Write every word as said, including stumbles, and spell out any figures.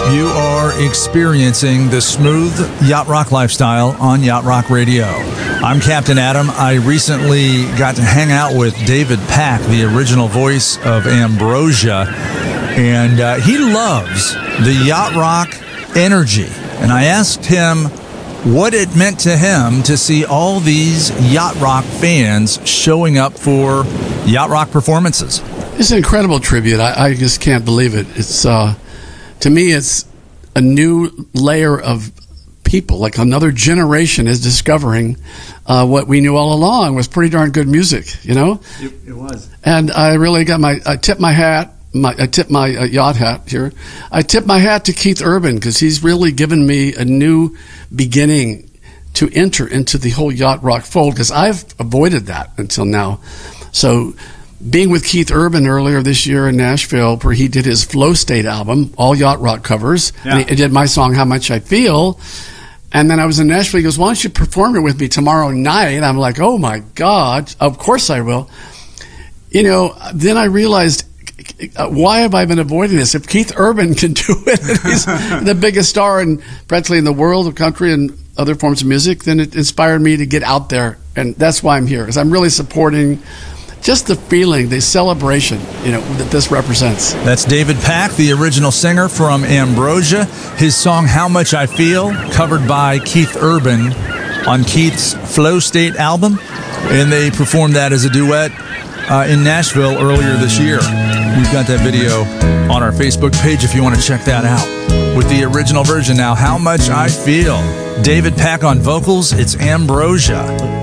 You are experiencing the smooth yacht rock lifestyle on Yacht Rock Radio. I'm Captain Adam. I recently got to hang out with David Pack, the original voice of Ambrosia, and uh, he loves the yacht rock energy. And I asked him what it meant to him to see all these yacht rock fans showing up for yacht rock performances. It's an incredible tribute. I, I just can't believe it. It's uh, to me, it's a new layer of people, like another generation is discovering uh, what we knew all along was pretty darn good music, you know? It, it was. And I really got my, I tipped my hat, my, I tipped my uh, yacht hat here. I tipped my hat to Keith Urban because he's really given me a new beginning to enter into the whole yacht rock fold because I've avoided that until now. So being with Keith Urban earlier this year in Nashville, where he did his Flow State album, all yacht rock covers, yeah. and he did my song, How Much I Feel. And then I was in Nashville. He goes, why don't you perform it with me tomorrow night? And I'm like, oh, my God, of course I will. You know, then I realized, why have I been avoiding this? If Keith Urban can do it, and he's the biggest star in practically in the world, the country, and other forms of music, then it inspired me to get out there. And that's why I'm here, because I'm really supporting just the feeling, the celebration, you know, that this represents. That's David Pack, the original singer from Ambrosia. His song, How Much I Feel, covered by Keith Urban on Keith's Flow State album. And they performed that as a duet uh, in Nashville earlier this year. We've got that video on our Facebook page if you want to check that out. With the original version now, How Much I Feel. David Pack on vocals, it's Ambrosia.